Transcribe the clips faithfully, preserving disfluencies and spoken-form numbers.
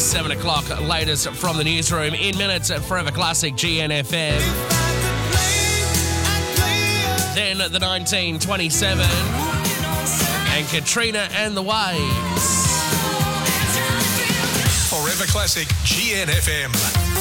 seven o'clock, latest from the newsroom. In minutes, Forever Classic G N F M. Then the nineteen twenty-seven and Katrina and the Waves. Forever Classic G N F M.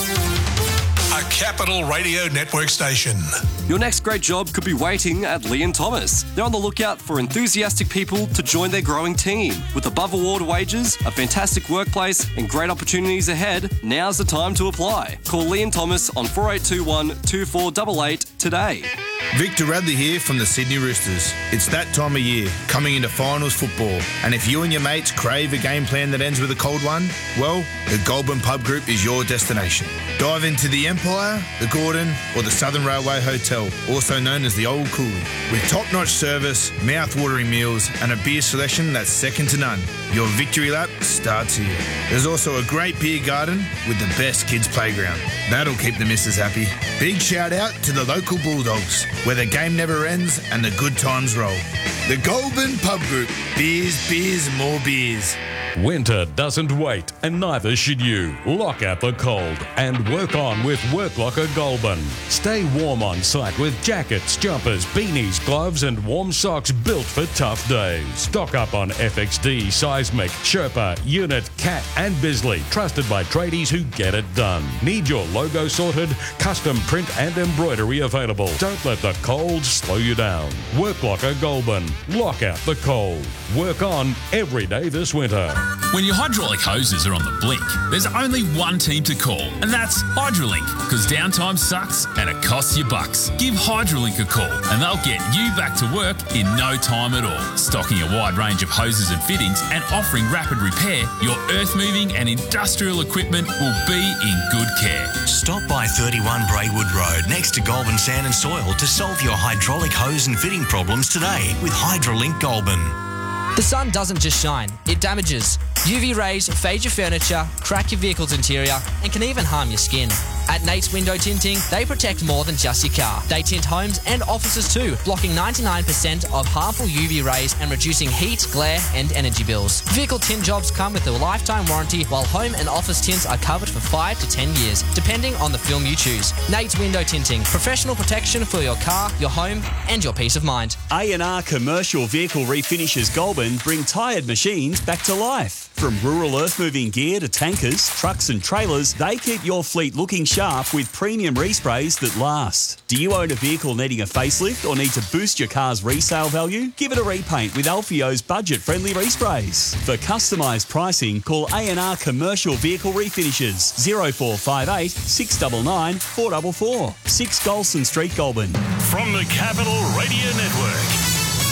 A Capital Radio Network station. Your next great job could be waiting at Lee and Thomas. They're on the lookout for enthusiastic people to join their growing team. With above award wages, a fantastic workplace and great opportunities ahead, now's the time to apply. Call Lee and Thomas on four eight two one, two four eight eight today. Victor Radley here from the Sydney Roosters. It's that time of year, coming into finals football. And if you and your mates crave a game plan that ends with a cold one, well, the Goulburn Pub Group is your destination. Dive into the Empire, the Gordon, or the Southern Railway Hotel, also known as the Old Coolie. With top-notch service, mouth-watering meals, and a beer selection that's second to none. Your victory lap starts here. There's also a great beer garden with the best kids' playground. That'll keep the missus happy. Big shout out to the local Bulldogs, where the game never ends and the good times roll. The Goulburn Pub Group. Beers, beers, more beers. Winter doesn't wait, and neither should you. Lock out the cold and work on with Worklocker Goulburn. Stay warm on site with jackets, jumpers, beanies, gloves and warm socks built for tough days. Stock up on F X D, Seismic, Sherpa, Unit, Cat and Bisley, trusted by tradies who get it done. Need your logo sorted? Custom print and embroidery available. Don't let the cold slow you down. Worklocker Goulburn. Lock out the cold. Work on every day this winter. When your hydraulic hoses are on the blink, there's only one team to call, and that's Hydrolink, because downtime sucks and it costs you bucks. Give Hydrolink a call and they'll get you back to work in no time at all. Stocking a wide range of hoses and fittings and offering rapid repair, your earth-moving and industrial equipment will be in good care. Stop by thirty-one Braywood Road next to Goulburn Sand and Soil to solve your hydraulic hose and fitting problems today with Hydrolink Goulburn. The sun doesn't just shine, it damages. U V rays fade your furniture, crack your vehicle's interior, and can even harm your skin. At Nate's Window Tinting, they protect more than just your car. They tint homes and offices too, blocking ninety-nine percent of harmful U V rays and reducing heat, glare, and energy bills. Vehicle tint jobs come with a lifetime warranty, while home and office tints are covered for five to ten years, depending on the film you choose. Nate's Window Tinting, professional protection for your car, your home, and your peace of mind. A and R Commercial Vehicle Refinishes Goulburn bring tired machines back to life. From rural earth-moving gear to tankers, trucks and trailers, they keep your fleet looking sharp with premium resprays that last. Do you own a vehicle needing a facelift or need to boost your car's resale value? Give it a repaint with Alfio's budget-friendly resprays. For customised pricing, call A and R Commercial Vehicle Refinishes zero four five eight, six nine nine, four four four. six Golson Street, Goulburn. From the Capital Radio Network.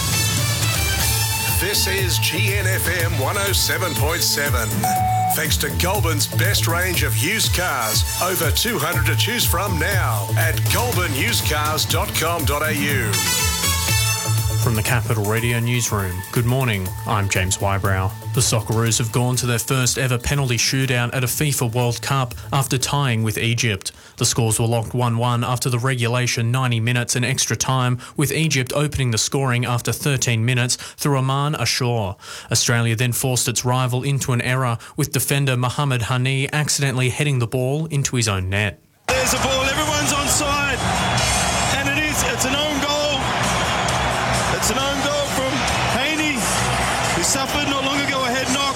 This is G N F M one oh seven point seven. Thanks to Goulburn's best range of used cars, over two hundred to choose from now at goulburn used cars dot com dot a u. From the Capital Radio Newsroom, good morning, I'm James Wybrow. The Socceroos have gone to their first ever penalty shootout at a FIFA World Cup after tying with Egypt. The scores were locked one one after the regulation ninety minutes and extra time, with Egypt opening the scoring after thirteen minutes through Aman Ashur. Australia then forced its rival into an error, with defender Mohamed Hani accidentally heading the ball into his own net. There's a ball, everyone's onside, and it is, it's an own goal. It's an own goal from Haney, who suffered not long ago a head knock,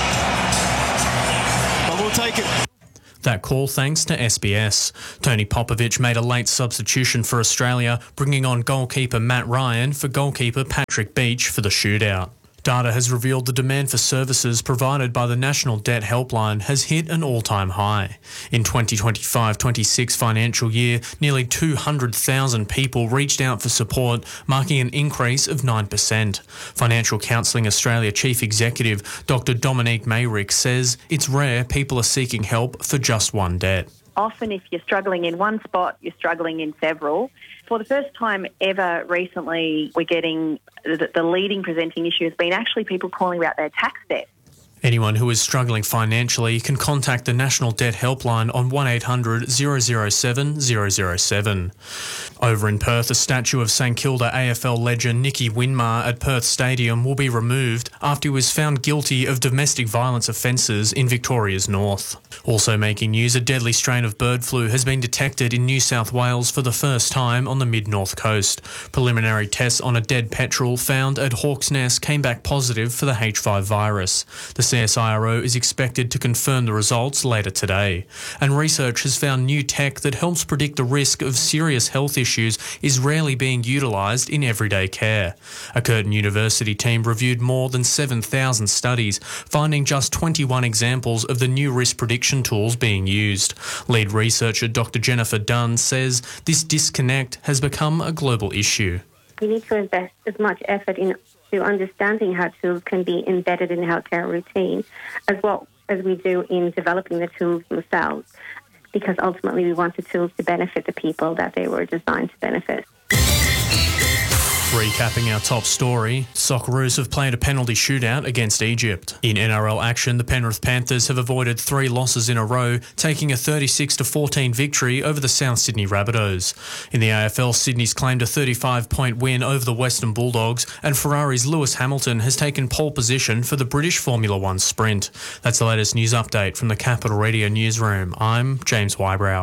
but we'll take it. That call thanks to S B S. Tony Popovich made a late substitution for Australia, bringing on goalkeeper Matt Ryan for goalkeeper Patrick Beach for the shootout. Data has revealed the demand for services provided by the National Debt Helpline has hit an all-time high. In twenty twenty-five twenty-six financial year, nearly two hundred thousand people reached out for support, marking an increase of nine percent. Financial Counselling Australia Chief Executive Doctor Dominique Mayrick says it's rare people are seeking help for just one debt. Often if you're struggling in one spot, you're struggling in several. For the first time ever recently, we're getting the, the leading presenting issue has been actually people calling about their tax debt. Anyone who is struggling financially can contact the National Debt Helpline on one eight hundred, zero zero seven, zero zero seven. Over in Perth, a statue of St Kilda A F L legend Nicky Winmar at Perth Stadium will be removed after he was found guilty of domestic violence offences in Victoria's north. Also making news, a deadly strain of bird flu has been detected in New South Wales for the first time on the mid-north coast. Preliminary tests on a dead petrel found at Hawk's Nest came back positive for the H five virus. The C S I R O is expected to confirm the results later today. And research has found new tech that helps predict the risk of serious health issues is rarely being utilised in everyday care. A Curtin University team reviewed more than seven thousand studies, finding just twenty-one examples of the new risk prediction tools being used. Lead researcher Doctor Jennifer Dunn says this disconnect has become a global issue. We need to invest as much effort into understanding how tools can be embedded in the healthcare routine as well as we do in developing the tools themselves, because ultimately we want the tools to benefit the people that they were designed to benefit. Recapping our top story, Socceroos have played a penalty shootout against Egypt. In N R L action, the Penrith Panthers have avoided three losses in a row, taking a thirty-six to fourteen victory over the South Sydney Rabbitohs. In the A F L, Sydney's claimed a thirty-five point win over the Western Bulldogs, and Ferrari's Lewis Hamilton has taken pole position for the British Formula One Sprint. That's the latest news update from the Capital Radio newsroom. I'm James Wybrow.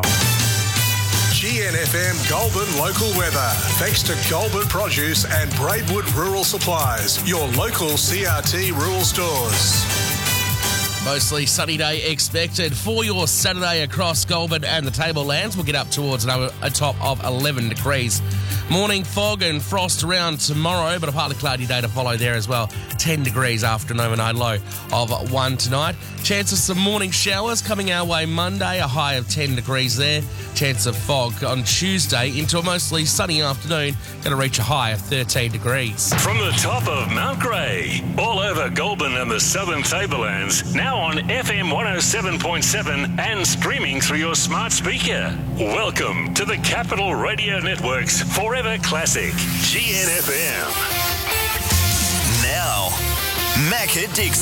G N F M Goulburn local weather. Thanks to Goulburn Produce and Braidwood Rural Supplies, your local C R T rural stores. Mostly sunny day expected for your Saturday across Goulburn and the Tablelands. We'll get up towards a top of eleven degrees. Morning fog and frost around tomorrow, but a partly cloudy day to follow there as well. ten degrees after an overnight low of one tonight. Chance of some morning showers coming our way Monday, a high of ten degrees there. Chance of fog on Tuesday into a mostly sunny afternoon, going to reach a high of thirteen degrees. From the top of Mount Grey, all over Goulburn and the Southern Tablelands, now on F M one oh seven point seven and streaming through your smart speaker. Welcome to the Capital Radio Network's Forever Classic, G N F M. Now, Macca Dixon.